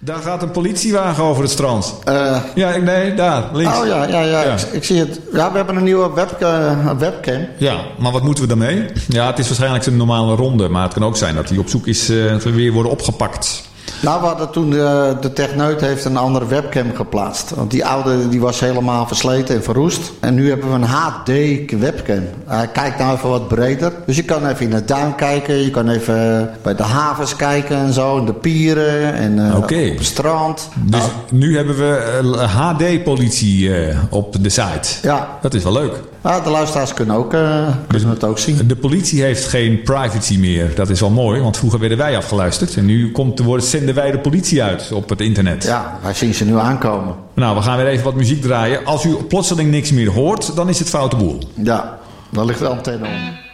Daar gaat een politiewagen over het strand. Nee, daar, links. Oh ja. Ik zie het. Ja, we hebben een nieuwe webcam. Ja, maar wat moeten we daarmee? Ja, het is waarschijnlijk een normale ronde. Maar het kan ook zijn dat hij op zoek is dat we weer worden opgepakt. Nou, we hadden toen de techneut heeft een andere webcam geplaatst. Want die oude die was helemaal versleten en verroest. En nu hebben we een HD webcam. Hij kijkt nou even wat breder. Dus je kan even in de duin kijken. Je kan even bij de havens kijken en zo. En de pieren en op het strand. Dus nu hebben we HD-politie op de site. Ja. Dat is wel leuk. De luisteraars kunnen het ook zien. De politie heeft geen privacy meer. Dat is wel mooi, want vroeger werden wij afgeluisterd. En nu zenden wij de politie uit op het internet. Ja, wij zien ze nu aankomen. Nou, we gaan weer even wat muziek draaien. Als u plotseling niks meer hoort, dan is het foute boel. Ja, dan ligt de antenne om.